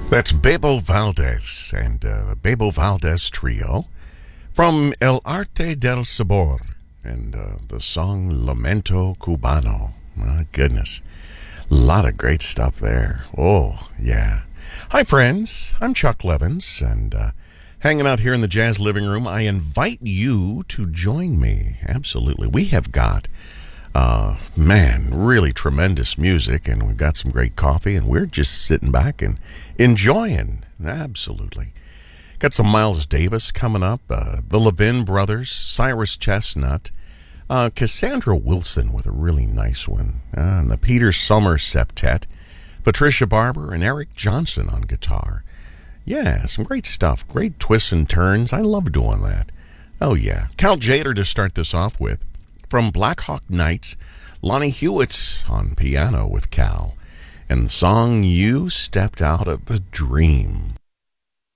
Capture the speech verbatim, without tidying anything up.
That's Bebo Valdez and uh, the Bebo Valdez Trio from El Arte del Sabor and uh, the song Lamento Cubano. My goodness. A lot of great stuff there. Oh, yeah. Hi, friends. I'm Chuck Levins, and uh, hanging out here in the Jazz Living Room, I invite you to join me. Absolutely. We have got, uh, man, really tremendous music, and we've got some great coffee, and we're just sitting back and enjoying. Absolutely. Got some Miles Davis coming up, uh, the Levin Brothers, Cyrus Chestnut, uh, Cassandra Wilson with a really nice one, uh, and the Peter Sommer Septet, Patricia Barber, and Eric Johnson on guitar. Yeah, some great stuff. Great twists and turns. I love doing that. Oh, yeah. Cal Tjader to start this off with. From Black Hawk Nights, Lonnie Hewitt on piano with Cal. And the song You Stepped Out of a Dream.